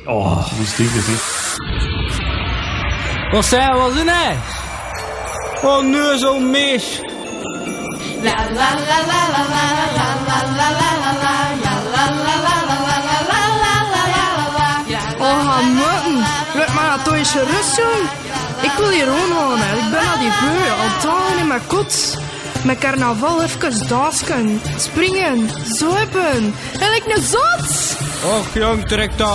Oh, dat is diep, hè. Wat zei wat doen hij? Oh nee, zo'n mis. La la la la la la la la la la la la. Oh, moeten. Laat maar toch eens gerust, jong. Ik wil hier gewoon wonen. Ik ben naar die beu. Al dagen in mijn kot. Met carnaval even dansen, springen, zuipen. En ik een zot. Och jong, trek dat